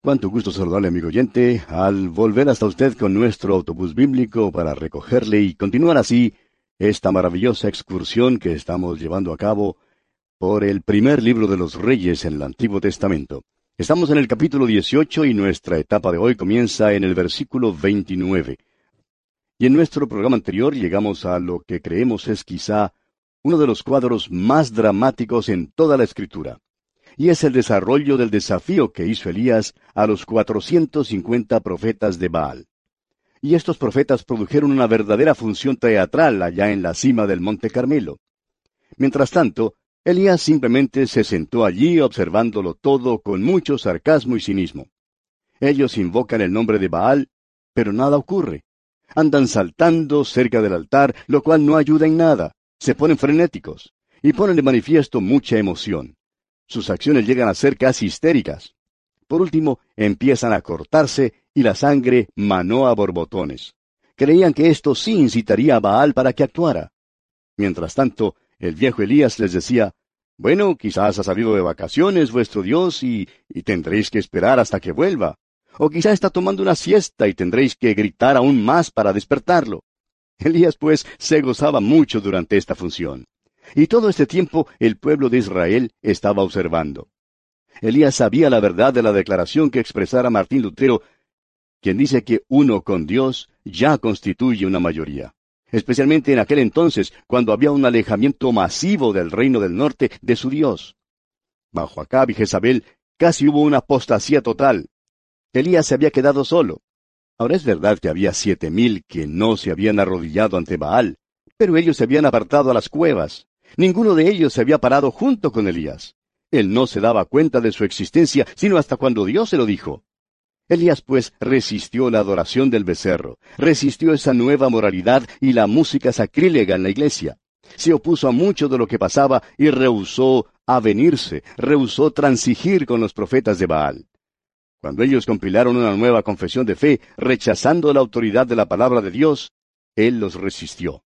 Cuánto gusto saludarle, amigo oyente, al volver hasta usted con nuestro autobús bíblico para recogerle y continuar así esta maravillosa excursión que estamos llevando a cabo por el primer libro de los Reyes en el Antiguo Testamento. Estamos en el capítulo 18 y nuestra etapa de hoy comienza en el versículo 29. Y en nuestro programa anterior llegamos a lo que creemos es quizá uno de los cuadros más dramáticos en toda la Escritura. Y es el desarrollo del desafío que hizo Elías a los 450 profetas de Baal. Y estos profetas produjeron una verdadera función teatral allá en la cima del Monte Carmelo. Mientras tanto, Elías simplemente se sentó allí observándolo todo con mucho sarcasmo y cinismo. Ellos invocan el nombre de Baal, pero nada ocurre. Andan saltando cerca del altar, lo cual no ayuda en nada. Se ponen frenéticos y ponen de manifiesto mucha emoción. Sus acciones llegan a ser casi histéricas. Por último, empiezan a cortarse y la sangre manó a borbotones. Creían que esto sí incitaría a Baal para que actuara. Mientras tanto, el viejo Elías les decía, bueno, quizás ha salido de vacaciones vuestro Dios y tendréis que esperar hasta que vuelva. O quizá está tomando una siesta y tendréis que gritar aún más para despertarlo. Elías, pues, se gozaba mucho durante esta función. Y todo este tiempo el pueblo de Israel estaba observando. Elías sabía la verdad de la declaración que expresara Martín Lutero, quien dice que uno con Dios ya constituye una mayoría. Especialmente en aquel entonces, cuando había un alejamiento masivo del reino del norte de su Dios. Bajo Acab y Jezabel casi hubo una apostasía total. Elías se había quedado solo. Ahora es verdad que había 7,000 que no se habían arrodillado ante Baal, pero ellos se habían apartado a las cuevas. Ninguno de ellos se había parado junto con Elías. Él no se daba cuenta de su existencia, sino hasta cuando Dios se lo dijo. Elías, pues, resistió la adoración del becerro, resistió esa nueva moralidad y la música sacrílega en la iglesia. Se opuso a mucho de lo que pasaba y rehusó avenirse, rehusó transigir con los profetas de Baal. Cuando ellos compilaron una nueva confesión de fe, rechazando la autoridad de la palabra de Dios, él los resistió.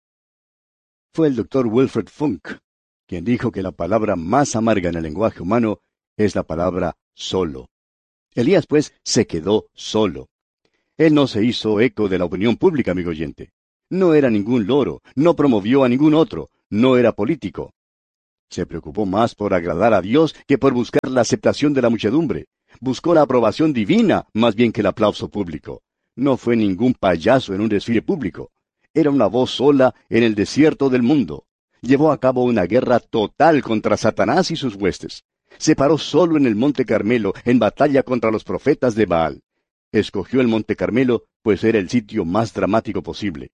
Fue el Dr. Wilfred Funk quien dijo que la palabra más amarga en el lenguaje humano es la palabra solo. Elías, pues, se quedó solo. Él no se hizo eco de la opinión pública, amigo oyente. No era ningún loro, no promovió a ningún otro, no era político. Se preocupó más por agradar a Dios que por buscar la aceptación de la muchedumbre. Buscó la aprobación divina más bien que el aplauso público. No fue ningún payaso en un desfile público. Era una voz sola en el desierto del mundo. Llevó a cabo una guerra total contra Satanás y sus huestes. Se paró solo en el Monte Carmelo en batalla contra los profetas de Baal. Escogió el Monte Carmelo, pues era el sitio más dramático posible.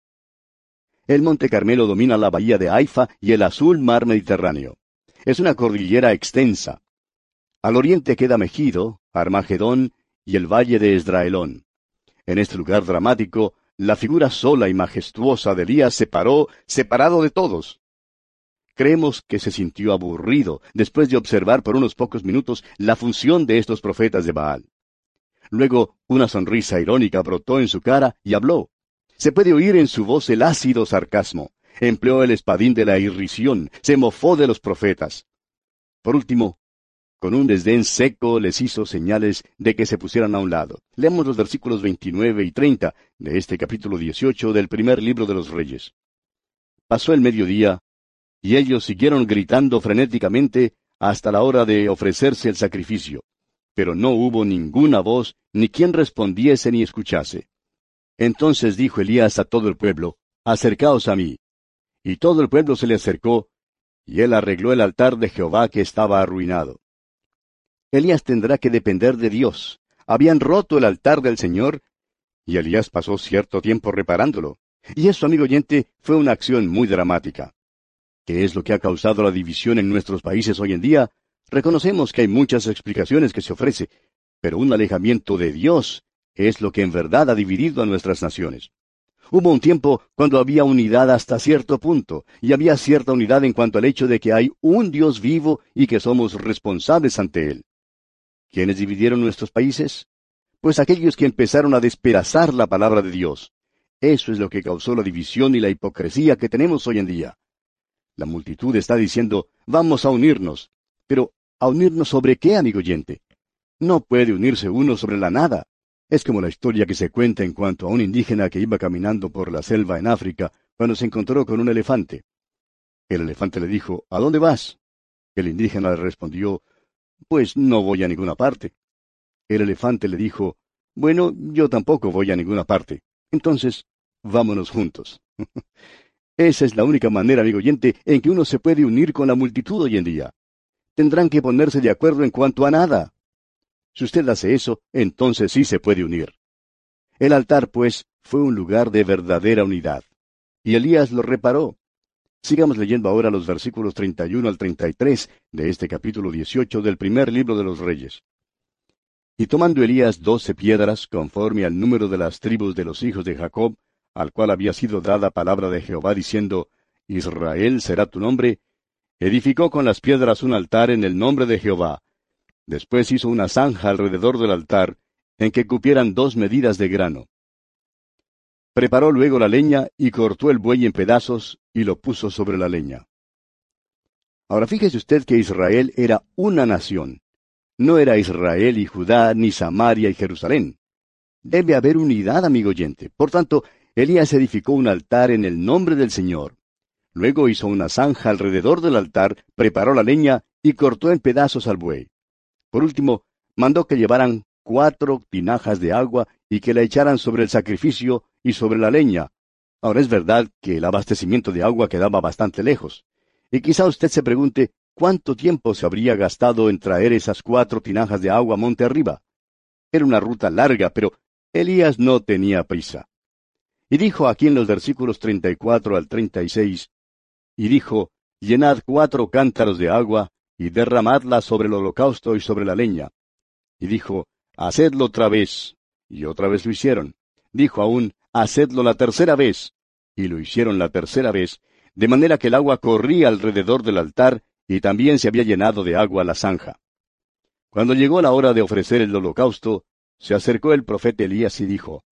El Monte Carmelo domina la bahía de Haifa y el azul mar Mediterráneo. Es una cordillera extensa. Al oriente queda Megido, Armagedón y el valle de Esdraelón. En este lugar dramático, la figura sola y majestuosa de Elías se paró, separado de todos. Creemos que se sintió aburrido después de observar por unos pocos minutos la función de estos profetas de Baal. Luego, una sonrisa irónica brotó en su cara y habló. Se puede oír en su voz el ácido sarcasmo. Empleó el espadín de la irrisión, se mofó de los profetas. Por último, con un desdén seco les hizo señales de que se pusieran a un lado. Leamos los versículos 29 y 30 de este capítulo 18 del primer libro de los Reyes. Pasó el mediodía, y ellos siguieron gritando frenéticamente hasta la hora de ofrecerse el sacrificio. Pero no hubo ninguna voz, ni quien respondiese ni escuchase. Entonces dijo Elías a todo el pueblo, acercaos a mí. Y todo el pueblo se le acercó, y él arregló el altar de Jehová que estaba arruinado. Elías tendrá que depender de Dios. Habían roto el altar del Señor, y Elías pasó cierto tiempo reparándolo. Y eso, amigo oyente, fue una acción muy dramática. ¿Qué es lo que ha causado la división en nuestros países hoy en día? Reconocemos que hay muchas explicaciones que se ofrece, pero un alejamiento de Dios es lo que en verdad ha dividido a nuestras naciones. Hubo un tiempo cuando había unidad hasta cierto punto, y había cierta unidad en cuanto al hecho de que hay un Dios vivo y que somos responsables ante Él. ¿Quiénes dividieron nuestros países? Pues aquellos que empezaron a despedazar la palabra de Dios. Eso es lo que causó la división y la hipocresía que tenemos hoy en día. La multitud está diciendo, vamos a unirnos. Pero, ¿a unirnos sobre qué, amigo oyente? No puede unirse uno sobre la nada. Es como la historia que se cuenta en cuanto a un indígena que iba caminando por la selva en África cuando se encontró con un elefante. El elefante le dijo, ¿A dónde vas? El indígena le respondió, Pues no voy a ninguna parte. El elefante le dijo, Bueno, yo tampoco voy a ninguna parte. Entonces, vámonos juntos. Esa es la única manera, amigo oyente, en que uno se puede unir con la multitud hoy en día. Tendrán que ponerse de acuerdo en cuanto a nada. Si usted hace eso, entonces sí se puede unir. El altar, pues, fue un lugar de verdadera unidad. Y Elías lo reparó. Sigamos leyendo ahora los versículos 31 al 33 de este capítulo 18 del primer libro de los Reyes. Y tomando Elías 12 piedras, conforme al número de las tribus de los hijos de Jacob, al cual había sido dada palabra de Jehová diciendo, Israel será tu nombre, edificó con las piedras un altar en el nombre de Jehová. Después hizo una zanja alrededor del altar, en que cupieran 2 medidas de grano. Preparó luego la leña y cortó el buey en pedazos y lo puso sobre la leña. Ahora fíjese usted que Israel era una nación. No era Israel y Judá, ni Samaria y Jerusalén. Debe haber unidad, amigo oyente. Por tanto, Elías edificó un altar en el nombre del Señor. Luego hizo una zanja alrededor del altar, preparó la leña y cortó en pedazos al buey. Por último, mandó que llevaran 4 tinajas de agua y que la echaran sobre el sacrificio y sobre la leña. Ahora es verdad que el abastecimiento de agua quedaba bastante lejos. Y quizá usted se pregunte, ¿cuánto tiempo se habría gastado en traer esas 4 tinajas de agua monte arriba? Era una ruta larga, pero Elías no tenía prisa. Y dijo aquí en los versículos 34 al 36, y dijo, llenad 4 cántaros de agua, y derramadla sobre el holocausto y sobre la leña. Y dijo, hacedlo otra vez. Y otra vez lo hicieron. Dijo aún, hacedlo la tercera vez. Y lo hicieron la tercera vez, de manera que el agua corría alrededor del altar, y también se había llenado de agua la zanja. Cuando llegó la hora de ofrecer el holocausto, se acercó el profeta Elías y dijo,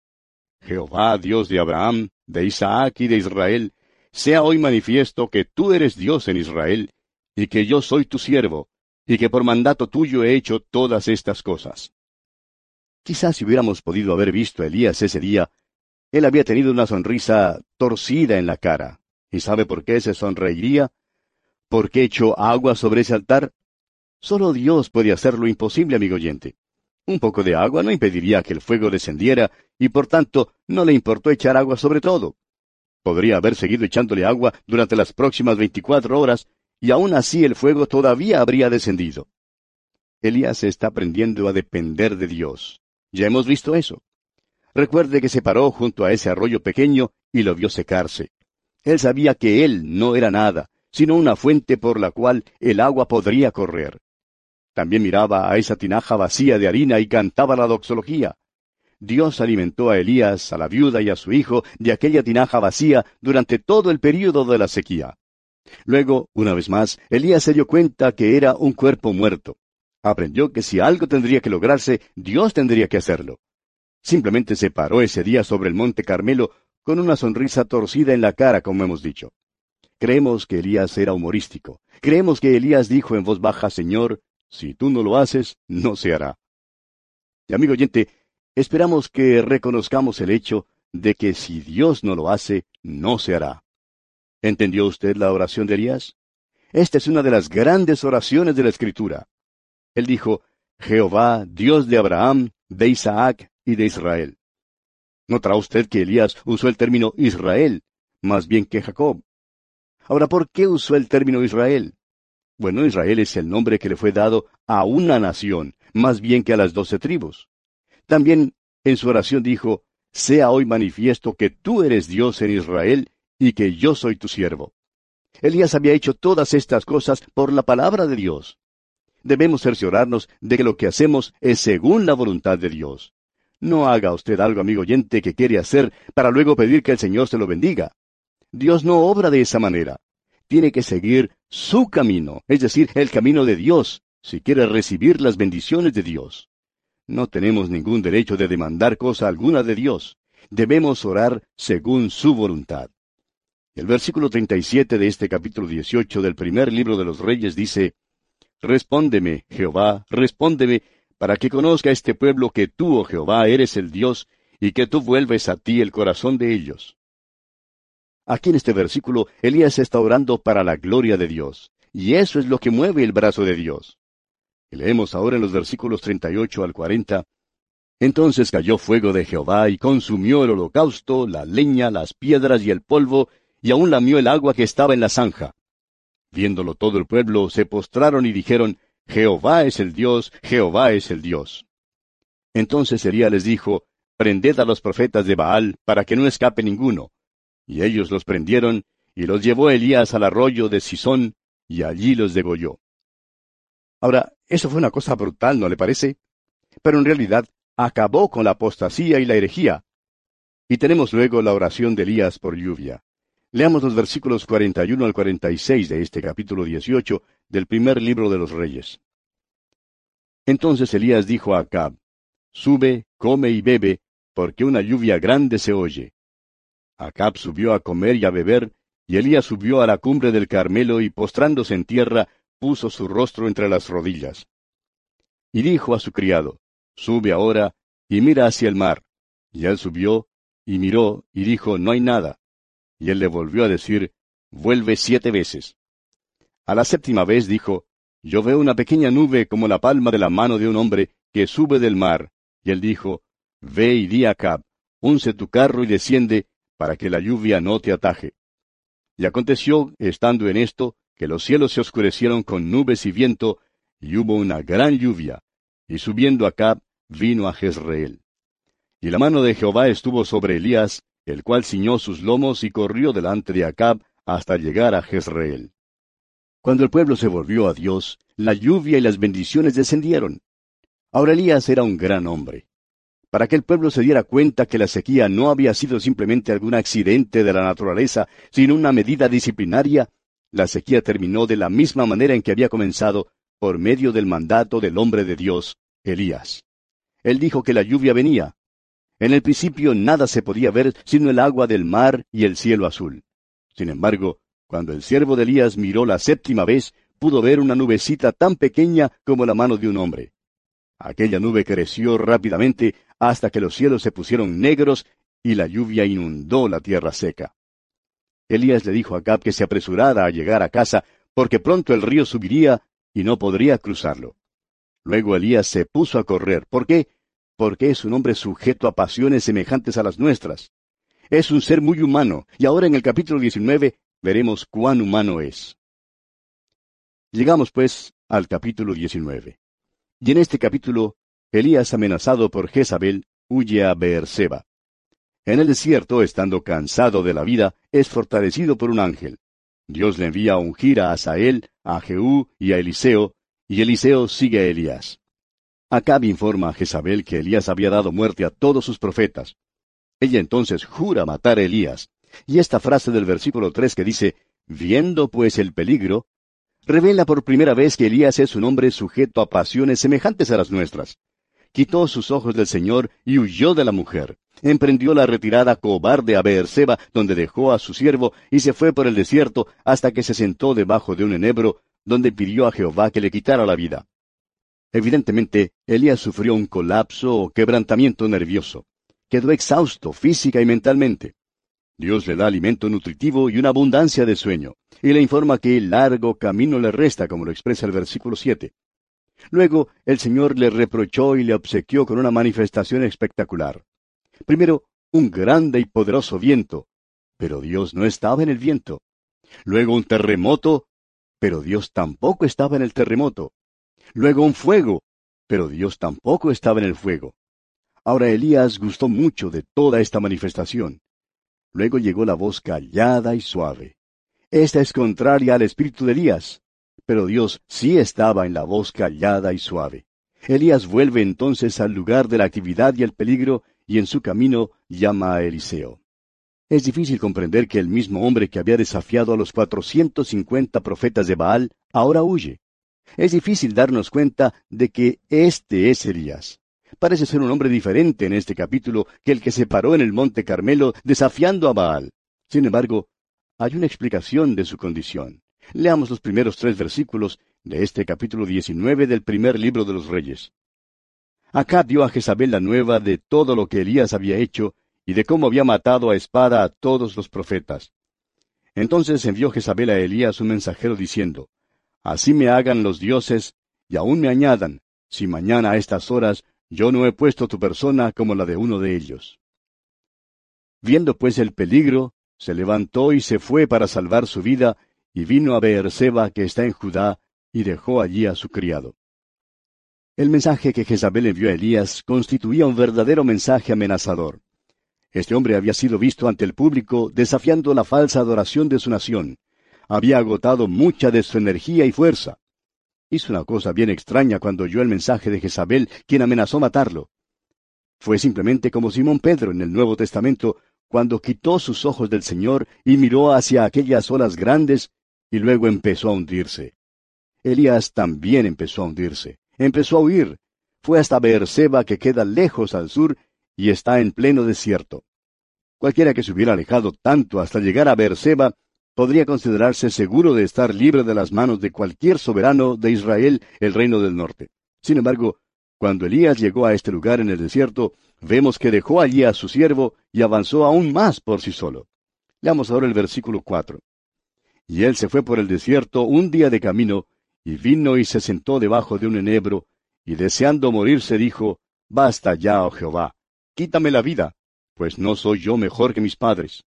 Jehová, Dios de Abraham, de Isaac y de Israel, sea hoy manifiesto que tú eres Dios en Israel, y que yo soy tu siervo, y que por mandato tuyo he hecho todas estas cosas. Quizás si hubiéramos podido haber visto a Elías ese día, él había tenido una sonrisa torcida en la cara. ¿Y sabe por qué se sonreiría? ¿Por qué echó agua sobre ese altar? Solo Dios puede hacer lo imposible, amigo oyente. Un poco de agua no impediría que el fuego descendiera, y por tanto no le importó echar agua sobre todo. Podría haber seguido echándole agua durante las próximas 24 horas, y aún así el fuego todavía habría descendido. Elías está aprendiendo a depender de Dios. Ya hemos visto eso. Recuerde que se paró junto a ese arroyo pequeño y lo vio secarse. Él sabía que él no era nada, sino una fuente por la cual el agua podría correr. También miraba a esa tinaja vacía de harina y cantaba la doxología. Dios alimentó a Elías, a la viuda y a su hijo de aquella tinaja vacía durante todo el período de la sequía. Luego, una vez más, Elías se dio cuenta que era un cuerpo muerto. Aprendió que si algo tendría que lograrse, Dios tendría que hacerlo. Simplemente se paró ese día sobre el monte Carmelo con una sonrisa torcida en la cara, como hemos dicho. Creemos que Elías era humorístico. Creemos que Elías dijo en voz baja, Señor, si tú no lo haces, no se hará. Y amigo oyente, esperamos que reconozcamos el hecho de que si Dios no lo hace, no se hará. ¿Entendió usted la oración de Elías? Esta es una de las grandes oraciones de la Escritura. Él dijo, Jehová, Dios de Abraham, de Isaac y de Israel. Notará usted que Elías usó el término Israel, más bien que Jacob. Ahora, ¿por qué usó el término Israel? Bueno, Israel es el nombre que le fue dado a una nación, más bien que a las 12 tribus. También en su oración dijo, sea hoy manifiesto que tú eres Dios en Israel y que yo soy tu siervo. Elías había hecho todas estas cosas por la palabra de Dios. Debemos cerciorarnos de que lo que hacemos es según la voluntad de Dios. No haga usted algo, amigo oyente, que quiere hacer para luego pedir que el Señor se lo bendiga. Dios no obra de esa manera. Tiene que seguir su camino, es decir, el camino de Dios, si quiere recibir las bendiciones de Dios. No tenemos ningún derecho de demandar cosa alguna de Dios. Debemos orar según su voluntad. El versículo 37 de este capítulo 18 del primer libro de los Reyes dice, Respóndeme, Jehová, respóndeme, para que conozca este pueblo que tú, oh Jehová, eres el Dios, y que tú vuelves a ti el corazón de ellos. Aquí en este versículo, Elías está orando para la gloria de Dios, y eso es lo que mueve el brazo de Dios. Y leemos ahora en los versículos 38 al 40. Entonces cayó fuego de Jehová y consumió el holocausto, la leña, las piedras y el polvo, y aún lamió el agua que estaba en la zanja. Viéndolo todo el pueblo, se postraron y dijeron, Jehová es el Dios, Jehová es el Dios. Entonces Elías les dijo, prended a los profetas de Baal, para que no escape ninguno. Y ellos los prendieron, y los llevó Elías al arroyo de Sisón, y allí los degolló. Ahora, eso fue una cosa brutal, ¿no le parece? Pero en realidad, acabó con la apostasía y la herejía. Y tenemos luego la oración de Elías por lluvia. Leamos los versículos 41 al 46 de este capítulo 18 del primer libro de los Reyes. Entonces Elías dijo a Acab, Sube, come y bebe, porque una lluvia grande se oye. Acab subió a comer y a beber, y Elías subió a la cumbre del Carmelo y postrándose en tierra, puso su rostro entre las rodillas. Y dijo a su criado, Sube ahora, y mira hacia el mar. Y él subió, y miró, y dijo, No hay nada. Y él le volvió a decir, Vuelve 7 veces. A la 7ª vez dijo, Yo veo una pequeña nube como la palma de la mano de un hombre que sube del mar. Y él dijo, Ve y di a Acab, unce tu carro y desciende, para que la lluvia no te ataje. Y aconteció, estando en esto, que los cielos se oscurecieron con nubes y viento, y hubo una gran lluvia. Y subiendo Acab, vino a Jezreel. Y la mano de Jehová estuvo sobre Elías, el cual ciñó sus lomos y corrió delante de Acab hasta llegar a Jezreel. Cuando el pueblo se volvió a Dios, la lluvia y las bendiciones descendieron. Ahora Elías era un gran hombre. Para que el pueblo se diera cuenta que la sequía no había sido simplemente algún accidente de la naturaleza, sino una medida disciplinaria, la sequía terminó de la misma manera en que había comenzado, por medio del mandato del hombre de Dios, Elías. Él dijo que la lluvia venía. En el principio nada se podía ver sino el agua del mar y el cielo azul. Sin embargo, cuando el siervo de Elías miró la 7ª vez, pudo ver una nubecita tan pequeña como la mano de un hombre. Aquella nube creció rápidamente hasta que los cielos se pusieron negros y la lluvia inundó la tierra seca. Elías le dijo a Acab que se apresurara a llegar a casa, porque pronto el río subiría y no podría cruzarlo. Luego Elías se puso a correr. ¿Por qué? Porque es un hombre sujeto a pasiones semejantes a las nuestras. Es un ser muy humano, y ahora en el capítulo 19 veremos cuán humano es. Llegamos pues al capítulo 19. Y en este capítulo, Elías, amenazado por Jezabel, huye a Beerseba. En el desierto, estando cansado de la vida, es fortalecido por un ángel. Dios le envía a ungir a Asael, a Jehú y a Eliseo, y Eliseo sigue a Elías. Acab informa a Jezabel que Elías había dado muerte a todos sus profetas. Ella entonces jura matar a Elías. Y esta frase del versículo 3 que dice, viendo pues el peligro, revela por primera vez que Elías es un hombre sujeto a pasiones semejantes a las nuestras. Quitó sus ojos del Señor y huyó de la mujer. Emprendió la retirada cobarde a Beerseba, donde dejó a su siervo, y se fue por el desierto hasta que se sentó debajo de un enebro, donde pidió a Jehová que le quitara la vida. Evidentemente, Elías sufrió un colapso o quebrantamiento nervioso. Quedó exhausto física y mentalmente. Dios le da alimento nutritivo y una abundancia de sueño, y le informa que largo camino le resta, como lo expresa el versículo 7. Luego, el Señor le reprochó y le obsequió con una manifestación espectacular. Primero, un grande y poderoso viento, pero Dios no estaba en el viento. Luego un terremoto, pero Dios tampoco estaba en el terremoto. Luego un fuego, pero Dios tampoco estaba en el fuego. Ahora Elías gustó mucho de toda esta manifestación. Luego llegó la voz callada y suave. Esta es contraria al espíritu de Elías, pero Dios sí estaba en la voz callada y suave. Elías vuelve entonces al lugar de la actividad y el peligro, y en su camino llama a Eliseo. Es difícil comprender que el mismo hombre que había desafiado a los 450 profetas de Baal ahora huye. Es difícil darnos cuenta de que este es Elías. Parece ser un hombre diferente en este capítulo que el que se paró en el monte Carmelo desafiando a Baal. Sin embargo, hay una explicación de su condición. Leamos los primeros 3 versículos de este capítulo 19 del primer libro de los Reyes. Acab dio a Jezabel la nueva de todo lo que Elías había hecho y de cómo había matado a espada a todos los profetas. Entonces envió Jezabel a Elías un mensajero diciendo, Así me hagan los dioses, y aún me añadan, si mañana a estas horas yo no he puesto tu persona como la de uno de ellos. Viendo pues el peligro, se levantó y se fue para salvar su vida, y vino a Beerseba, que está en Judá, y dejó allí a su criado. El mensaje que Jezabel envió a Elías constituía un verdadero mensaje amenazador. Este hombre había sido visto ante el público desafiando la falsa adoración de su nación. Había agotado mucha de su energía y fuerza. Hizo una cosa bien extraña cuando oyó el mensaje de Jezabel, quien amenazó matarlo. Fue simplemente como Simón Pedro en el Nuevo Testamento, cuando quitó sus ojos del Señor y miró hacia aquellas olas grandes, y luego empezó a hundirse. Elías también empezó a hundirse. Empezó a huir. Fue hasta Beerseba, que queda lejos al sur, y está en pleno desierto. Cualquiera que se hubiera alejado tanto hasta llegar a Beerseba podría considerarse seguro de estar libre de las manos de cualquier soberano de Israel, el reino del norte. Sin embargo, cuando Elías llegó a este lugar en el desierto, vemos que dejó allí a su siervo y avanzó aún más por sí solo. Leamos ahora el versículo 4. Y él se fue por el desierto un día de camino, y vino y se sentó debajo de un enebro, y deseando morirse dijo, Basta ya, oh Jehová, quítame la vida, pues no soy yo mejor que mis padres.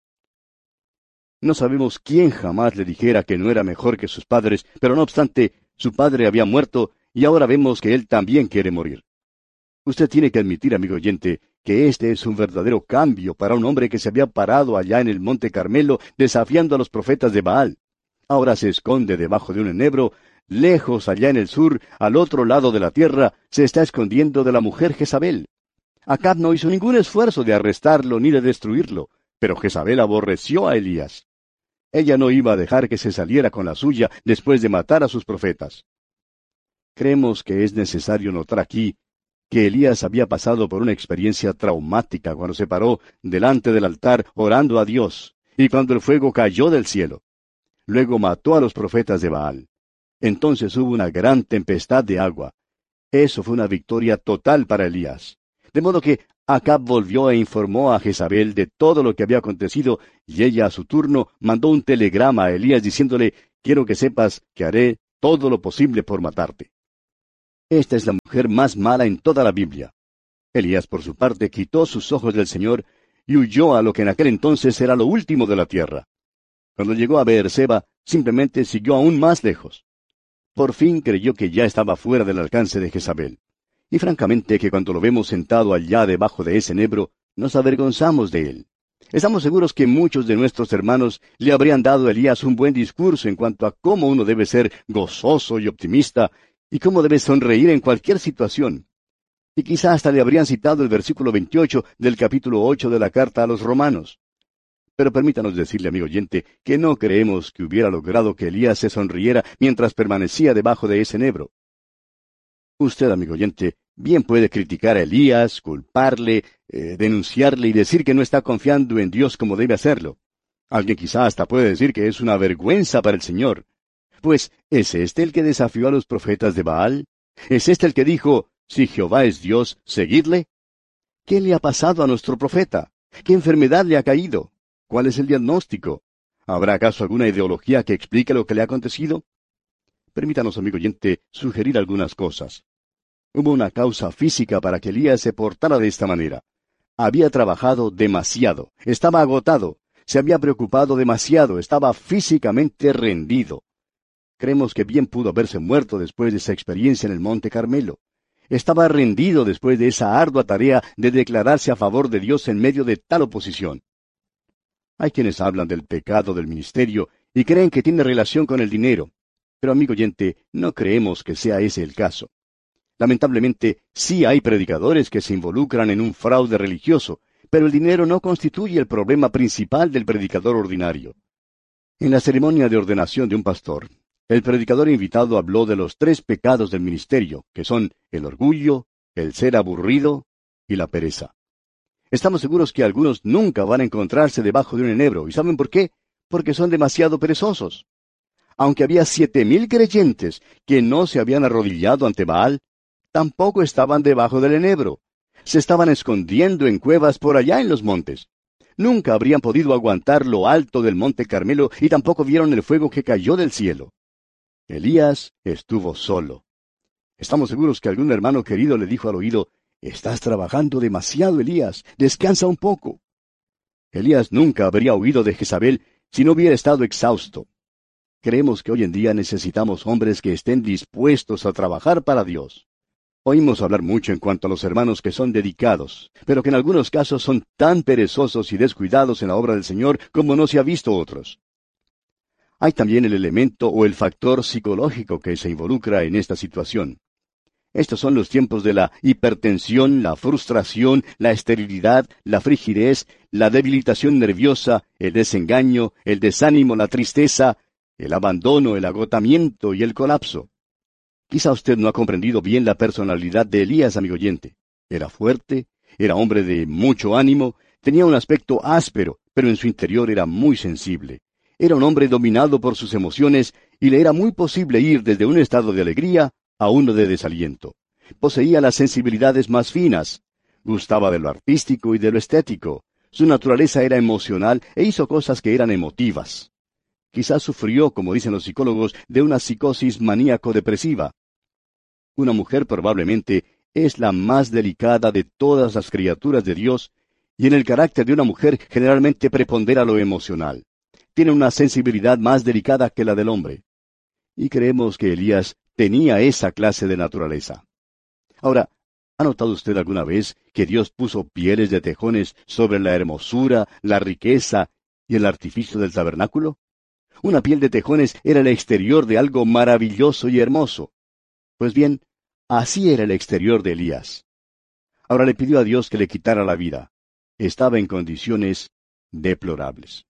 No sabemos quién jamás le dijera que no era mejor que sus padres, pero no obstante, su padre había muerto, y ahora vemos que él también quiere morir. Usted tiene que admitir, amigo oyente, que este es un verdadero cambio para un hombre que se había parado allá en el Monte Carmelo desafiando a los profetas de Baal. Ahora se esconde debajo de un enebro, lejos allá en el sur, al otro lado de la tierra, se está escondiendo de la mujer Jezabel. Acab no hizo ningún esfuerzo de arrestarlo ni de destruirlo, pero Jezabel aborreció a Elías. Ella no iba a dejar que se saliera con la suya después de matar a sus profetas. Creemos que es necesario notar aquí que Elías había pasado por una experiencia traumática cuando se paró delante del altar orando a Dios, y cuando el fuego cayó del cielo. Luego mató a los profetas de Baal. Entonces hubo una gran tempestad de agua. Eso fue una victoria total para Elías. De modo que Acab volvió e informó a Jezabel de todo lo que había acontecido, y ella a su turno mandó un telegrama a Elías diciéndole, quiero que sepas que haré todo lo posible por matarte. Esta es la mujer más mala en toda la Biblia. Elías, por su parte, quitó sus ojos del Señor y huyó a lo que en aquel entonces era lo último de la tierra. Cuando llegó a Beerseba, simplemente siguió aún más lejos. Por fin creyó que ya estaba fuera del alcance de Jezabel. Y francamente que cuando lo vemos sentado allá debajo de ese enebro, nos avergonzamos de él. Estamos seguros que muchos de nuestros hermanos le habrían dado a Elías un buen discurso en cuanto a cómo uno debe ser gozoso y optimista, y cómo debe sonreír en cualquier situación. Y quizá hasta le habrían citado el versículo 28 del capítulo 8 de la carta a los Romanos. Pero permítanos decirle, amigo oyente, que no creemos que hubiera logrado que Elías se sonriera mientras permanecía debajo de ese enebro. Usted, amigo oyente, bien puede criticar a Elías, culparle, denunciarle y decir que no está confiando en Dios como debe hacerlo. Alguien quizá hasta puede decir que es una vergüenza para el Señor. Pues, ¿es este el que desafió a los profetas de Baal? ¿Es este el que dijo, si Jehová es Dios, seguidle? ¿Qué le ha pasado a nuestro profeta? ¿Qué enfermedad le ha caído? ¿Cuál es el diagnóstico? ¿Habrá acaso alguna ideología que explique lo que le ha acontecido? Permítanos, amigo oyente, sugerir algunas cosas. Hubo una causa física para que Elías se portara de esta manera. Había trabajado demasiado, estaba agotado, se había preocupado demasiado, estaba físicamente rendido. Creemos que bien pudo haberse muerto después de esa experiencia en el Monte Carmelo. Estaba rendido después de esa ardua tarea de declararse a favor de Dios en medio de tal oposición. Hay quienes hablan del pecado del ministerio y creen que tiene relación con el dinero. Pero, amigo oyente, no creemos que sea ese el caso. Lamentablemente, sí hay predicadores que se involucran en un fraude religioso, pero el dinero no constituye el problema principal del predicador ordinario. En la ceremonia de ordenación de un pastor, el predicador invitado habló de los 3 pecados del ministerio, que son el orgullo, el ser aburrido y la pereza. Estamos seguros que algunos nunca van a encontrarse debajo de un enebro, ¿y saben por qué? Porque son demasiado perezosos. Aunque había 7,000 creyentes que no se habían arrodillado ante Baal, tampoco estaban debajo del enebro. Se estaban escondiendo en cuevas por allá en los montes. Nunca habrían podido aguantar lo alto del monte Carmelo y tampoco vieron el fuego que cayó del cielo. Elías estuvo solo. Estamos seguros que algún hermano querido le dijo al oído: «Estás trabajando demasiado, Elías. Descansa un poco». Elías nunca habría huido de Jezabel si no hubiera estado exhausto. Creemos que hoy en día necesitamos hombres que estén dispuestos a trabajar para Dios. Oímos hablar mucho en cuanto a los hermanos que son dedicados, pero que en algunos casos son tan perezosos y descuidados en la obra del Señor como no se ha visto otros. Hay también el elemento o el factor psicológico que se involucra en esta situación. Estos son los tiempos de la hipertensión, la frustración, la esterilidad, la frigidez, la debilitación nerviosa, el desengaño, el desánimo, la tristeza, el abandono, el agotamiento y el colapso. Quizá usted no ha comprendido bien la personalidad de Elías, amigo oyente. Era fuerte, era hombre de mucho ánimo, tenía un aspecto áspero, pero en su interior era muy sensible. Era un hombre dominado por sus emociones y le era muy posible ir desde un estado de alegría a uno de desaliento. Poseía las sensibilidades más finas. Gustaba de lo artístico y de lo estético. Su naturaleza era emocional e hizo cosas que eran emotivas. Quizás sufrió, como dicen los psicólogos, de una psicosis maníaco-depresiva. Una mujer probablemente es la más delicada de todas las criaturas de Dios, y en el carácter de una mujer generalmente prepondera lo emocional. Tiene una sensibilidad más delicada que la del hombre. Y creemos que Elías tenía esa clase de naturaleza. Ahora, ¿ha notado usted alguna vez que Dios puso pieles de tejones sobre la hermosura, la riqueza y el artificio del tabernáculo? Una piel de tejones era el exterior de algo maravilloso y hermoso. Pues bien, así era el exterior de Elías. Ahora le pidió a Dios que le quitara la vida. Estaba en condiciones deplorables.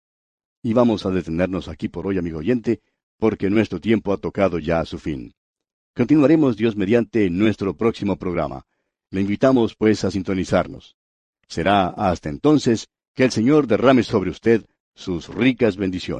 Y vamos a detenernos aquí por hoy, amigo oyente, porque nuestro tiempo ha tocado ya a su fin. Continuaremos, Dios mediante, en nuestro próximo programa. Le invitamos, pues, a sintonizarnos. Será hasta entonces que el Señor derrame sobre usted sus ricas bendiciones.